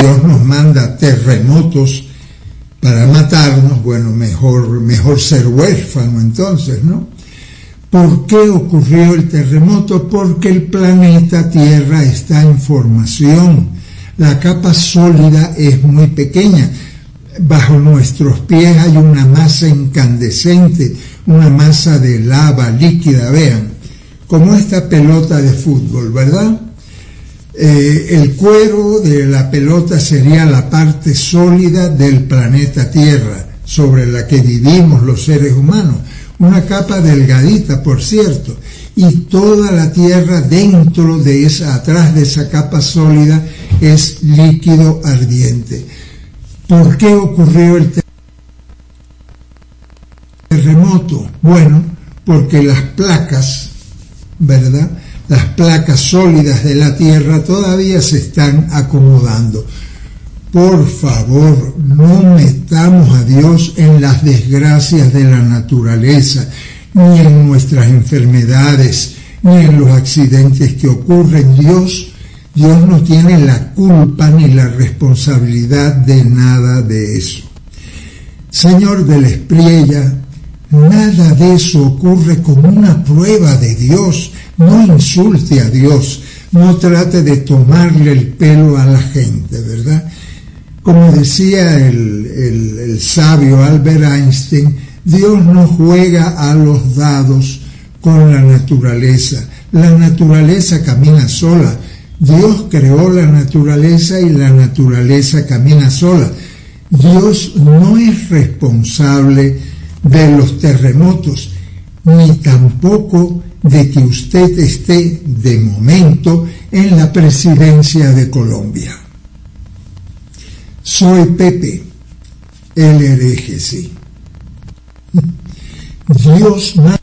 Dios nos manda terremotos para matarnos, bueno, mejor ser huérfano entonces, ¿no? ¿Por qué ocurrió el terremoto? Porque el planeta Tierra está en formación. La capa sólida es muy pequeña. Bajo nuestros pies hay una masa incandescente, una masa de lava líquida, vean, como esta pelota de fútbol, ¿verdad? El cuero de la pelota sería la parte sólida del planeta Tierra, sobre la que vivimos los seres humanos. Una capa delgadita, por cierto, y toda la Tierra dentro de esa, atrás de esa capa sólida, es líquido ardiente. ¿Por qué ocurrió el terremoto? Bueno, porque las placas, ¿verdad?, las placas sólidas de la Tierra todavía se están acomodando. Por favor, no metamos a Dios en las desgracias de la naturaleza, ni en nuestras enfermedades, ni en los accidentes que ocurren. Dios no tiene la culpa ni la responsabilidad de nada de eso. Señor de la Espriella, nada de eso ocurre como una prueba de Dios. No insulte a Dios, no trate de tomarle el pelo a la gente, ¿verdad? Como decía el sabio Albert Einstein, Dios no juega a los dados con la naturaleza. La naturaleza camina sola. Dios creó la naturaleza y la naturaleza camina sola. Dios no es responsable de los terremotos, ni tampoco de que usted esté de momento en la presidencia de Colombia. Soy Pepe, el hereje, sí. Dios no.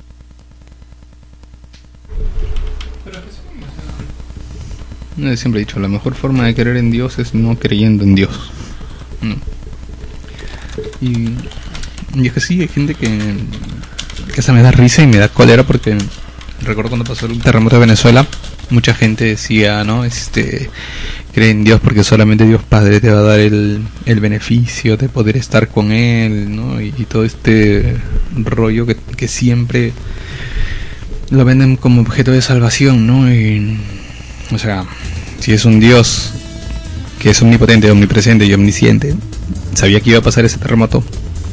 Siempre he dicho, la mejor forma de creer en Dios es no creyendo en Dios. No. Y es que sí, hay gente que se me da risa y me da cólera, porque recuerdo cuando pasó el terremoto de Venezuela, mucha gente decía, ¿no? Cree en Dios porque solamente Dios Padre te va a dar el beneficio de poder estar con Él, ¿no? Y todo este rollo que siempre lo venden como objeto de salvación, ¿no? Y, o sea, si es un Dios que es omnipotente, omnipresente y omnisciente, sabía que iba a pasar ese terremoto,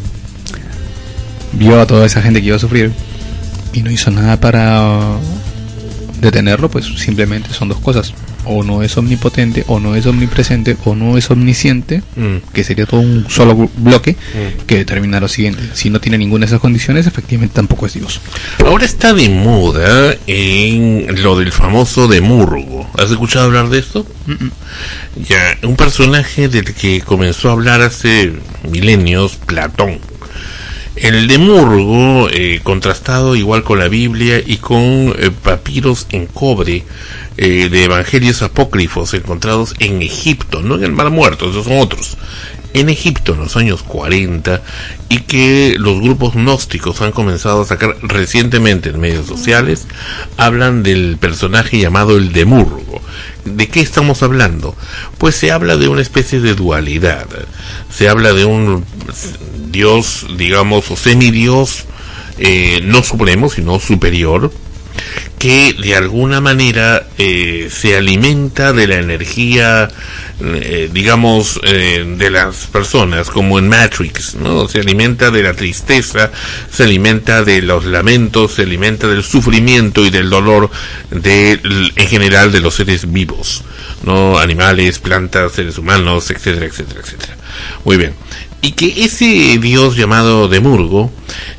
vio a toda esa gente que iba a sufrir y no hizo nada para detenerlo, pues simplemente son dos cosas: o no es omnipotente, o no es omnipresente, o no es omnisciente, que sería todo un solo bloque que determina lo siguiente: si no tiene ninguna de esas condiciones, efectivamente tampoco es Dios. Ahora está de moda en lo del famoso Demurgo. ¿Has escuchado hablar de esto? Ya, un personaje del que comenzó a hablar hace milenios, Platón. El Demurgo, contrastado igual con la Biblia y con papiros en cobre de evangelios apócrifos encontrados en Egipto, no en el Mar Muerto, esos son otros, en Egipto en los años 40, y que los grupos gnósticos han comenzado a sacar recientemente en medios sociales. Hablan del personaje llamado el Demurgo. ¿De qué estamos hablando? Pues se habla de una especie de dualidad, se habla de un Dios, digamos, o semidios, no supremo, sino superior, que de alguna manera se alimenta de la energía, digamos, de las personas, como en Matrix, ¿no? Se alimenta de la tristeza, se alimenta de los lamentos, se alimenta del sufrimiento y del dolor en general de los seres vivos, ¿no? Animales, plantas, seres humanos, etcétera, etcétera, etcétera. Muy bien. Y que ese Dios llamado Demurgo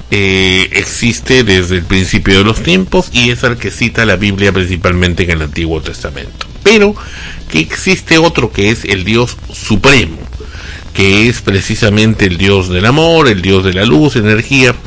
existe desde el principio de los tiempos, y es al que cita la Biblia principalmente en el Antiguo Testamento. Pero que existe otro que es el Dios Supremo, que es precisamente el Dios del amor, el Dios de la luz, energía,